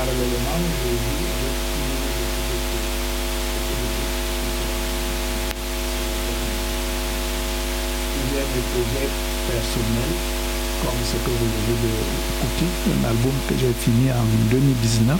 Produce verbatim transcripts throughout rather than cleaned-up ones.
parallèlement, j'ai vu avec plusieurs des projets personnels, comme ce que vous venez d'écouter, un album que j'ai fini en deux mille dix-neuf.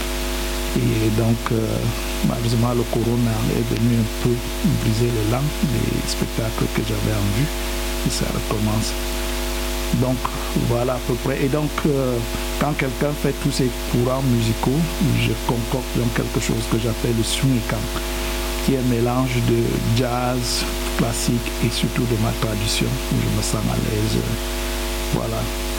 Et donc, euh, malheureusement, le corona est venu un peu briser l'élan des spectacles que j'avais en vue. Et ça recommence. Donc, voilà à peu près. Et donc, euh, quand quelqu'un fait tous ces courants musicaux, je concocte donc quelque chose que j'appelle le swing camp, qui est un mélange de jazz, classique et surtout de ma tradition, où je me sens à l'aise. Voilà.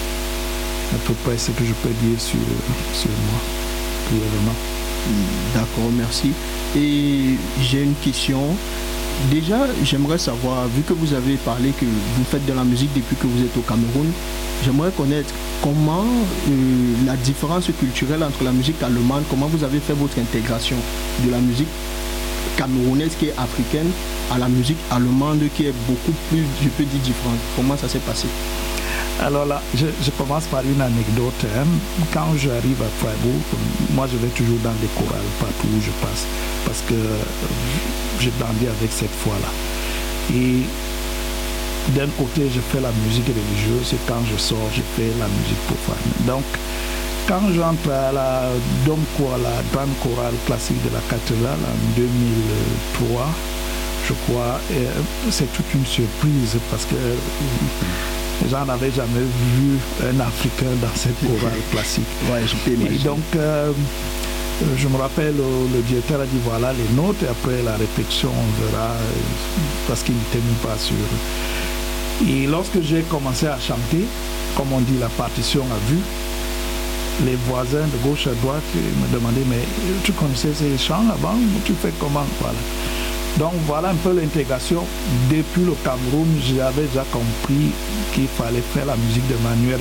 À peu près ce que je peux dire sur, sur moi, brièvement. D'accord, merci. Et j'ai une question. Déjà, j'aimerais savoir, vu que vous avez parlé que vous faites de la musique depuis que vous êtes au Cameroun, j'aimerais connaître comment euh, la différence culturelle entre la musique allemande, comment vous avez fait votre intégration de la musique camerounaise qui est africaine à la musique allemande qui est beaucoup plus, je peux dire, différente. Comment ça s'est passé? Alors là, je, je commence par une anecdote. Hein. Quand j'arrive à Freiburg, moi je vais toujours dans les chorales partout où je passe, parce que j'ai grandi avec cette foi-là. Et d'un côté, je fais la musique religieuse, et quand je sors, je fais la musique profane. Donc, quand j'entre à la Dom Choir, la grande chorale classique de la cathédrale en deux mille trois, je crois, c'est toute une surprise parce que j'en avais jamais vu un Africain dans cette chorale classique. Ouais, je peux imaginer. Et donc, euh, je me rappelle, le directeur a dit voilà les notes, et après la répétition, on verra, parce qu'il n'était même pas sûr. Et lorsque j'ai commencé à chanter, comme on dit, la partition à vue, les voisins de gauche à droite me demandaient mais tu connaissais ces chants avant, tu fais comment? Voilà. Donc voilà un peu l'intégration. Depuis le Cameroun, j'avais déjà compris qu'il fallait faire la musique de manière